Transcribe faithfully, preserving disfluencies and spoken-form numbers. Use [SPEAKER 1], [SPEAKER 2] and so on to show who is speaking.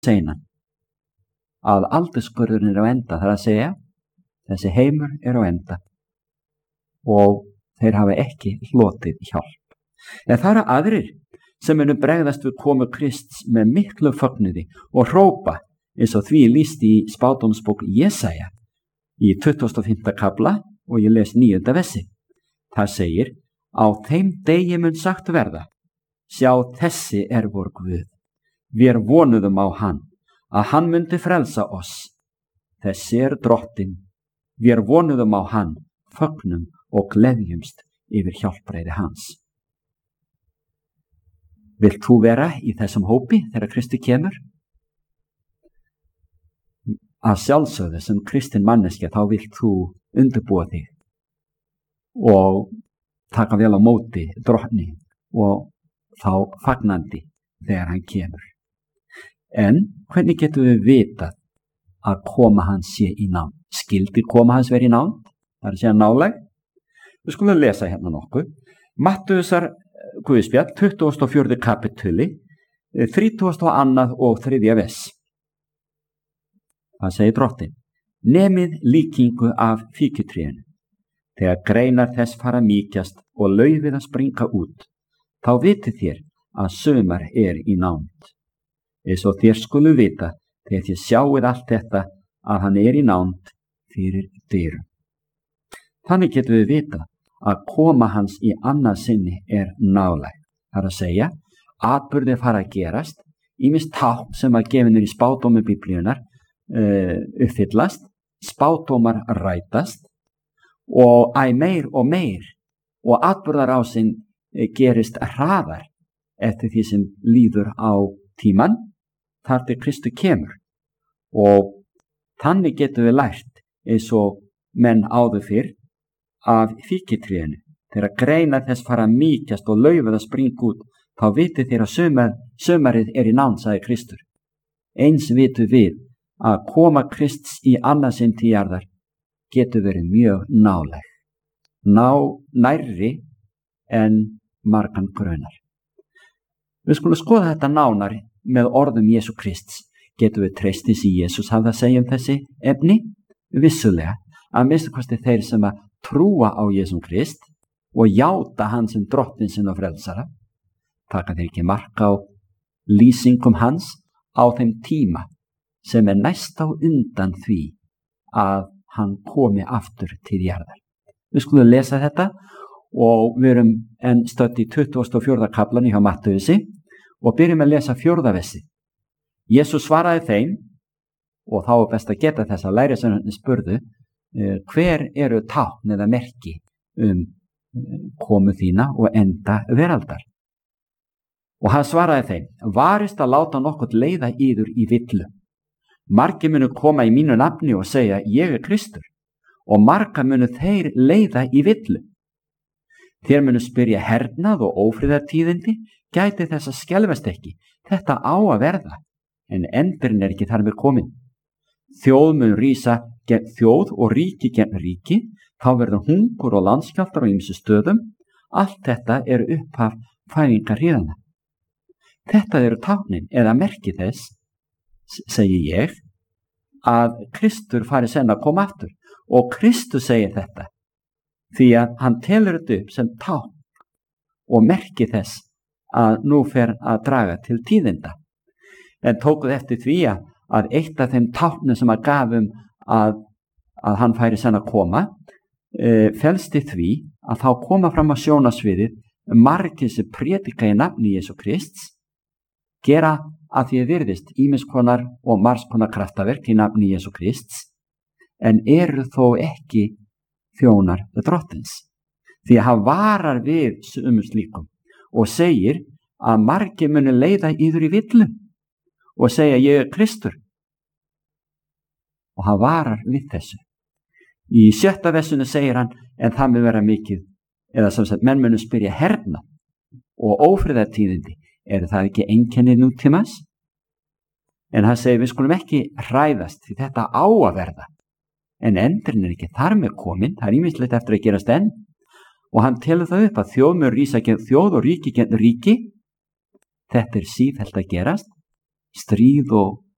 [SPEAKER 1] seinan að aldurskurðurinn er á enda, þar að segja þessi heimur er á enda og þeir hafa ekki hlotið hjálp. En það eru aðrir sem munu bregðast við komu Krists með miklu fögnuði og hrópa, eins og því lýst í spádómsbók Jesaja í tuttugasta og fimmta kafla, og ég les níunda versi. Það segir: á þeim degi mun sagt verða, sjá, þessi er vor Guð. Vér vonuðum á hann, að hann myndi frelsa oss. Þessi er drottinn. Vér vonuðum á hann, fögnum og gleðjumst yfir hjálpræði hans. Vilt þú vera í þessum hópi þegar Kristi kemur? Að sjálfsögðu sem kristin manneskja þá vilt þú undirbúa þig og taka vel á móti drottni og þá fagnandi þegar hann kemur. En hvernig getum við vitað að koma hans sé í nánd? Skyldi koma hans verið í nánd? Það er að segja nálæg. Við skulum lesa hérna nokkuð. Mattheusar Guðspjall, tuttugasta og fjórða kapituli, þrítugasta og annað og þriðja vers. Það segir drottinn: nemið líkingu af fíkjutrénu. Þegar greinar þess fara mýkjast og laufið að springa út, þá vitið þér að sumar er í nánd. Eins og þér skulu vita, þegar þér sjáið allt þetta, að hann er í nánd fyrir dyrum. Þannig getum við vita að koma hans í annað sinni er nálæg. Það er að segja, atburðir fara að gerast, ýmist tákn sem að gefinir í spádómi Biblíunar uh, uppfyllast, spádómar rætast og æ meir og meir og atburðarásinn gerist hraðar eftir því sem líður á tíman þar til Kristu kemur. Og þannig getum við lært eins og menn áður fyrr af fíkjutrénu. Þegar greinar þess fara að mýkjast og laufið að springa út, þá vitið þér að sumar, sumarið er í nánd, sagði Kristur. Eins vitum við að koma Krists í annað sinn til jarðar getur verið mjög nálæg. Ná nærri en margan grunar. Við skulum skoða þetta nánar með orðum Jesú Krists. Getum við treystis í Jesús hafði að segja um þessi efni? Vissulega, að minnsta kosti þeir sem að trúa á Jesú Krist og játa hann sem drottinn sinn og frelsara, taka þeir ekki mark á lýsingum hans á þeim tíma sem er næst á undan því að hann komi aftur til jarðar. Við skulum lesa þetta og við erum enn stödd í tuttugasta og fjórða kaflan hjá Matteusi og byrjum að lesa fjórða versi. Jesús svaraði þeim, og þá er best að geta þess að lærisveinarnir spurðu, hver eru tákn eða merki um komu þína og enda veraldar? Og hann svaraði þeim: varist að láta nokkurt leiða yður í villu. Margir munu koma í mínu nafni og segja, ég er Kristur, og marga munu þeir leiða í villu. Þér munu spyrja hernað og ófriðartíðindi, gæti þess að skelfast ekki, þetta á að verða, en endurinn er ekki þar með komin. Þjóð mun rísa gegn þjóð og ríki gegn ríki, þá verður hungur og landskjálftar á ýmsum stöðum. Allt þetta eru upphaf fæðingarhríðanna. Þetta eru táknin eða merki þess, segi ég, að Kristur fari senn að koma aftur. Og Kristur segir þetta, því að hann telur þetta upp sem tákn og merki þess að nú fer að draga til tíðinda. En tókuð eftir því að eitt af þeim táknum sem að gafum að, að hann færi senn að koma, e, felst í því að þá koma fram á sjónasviðið margir sem predika í nafni Jesú Krists, gera að því að virðist ýmiss konar og margs konar kraftaverk í nafni Jesú Krists, en eru þó ekki þjónar drottins. Því að hann varar við sumum slíkum og segir að margir muni leiða yður í villu og segja, ég er Kristur. Og hann varar við þessu. Í sjötta versinu segir hann, en það mun vera mikið, eða sem sagt, menn munu spyrja hernað og ófriðartíðindi, eru það ekki einkenni nútímans? En hann segir, við skulum ekki hræðast, því þetta á að verða. En endurinn er ekki þar með komin, það er ýmislegt eftir að gerast enn. Og hann telur það upp að þjóð mun rísa gegn þjóð og ríki gegn ríki. Þetta er sífellt að gerast. Stríð og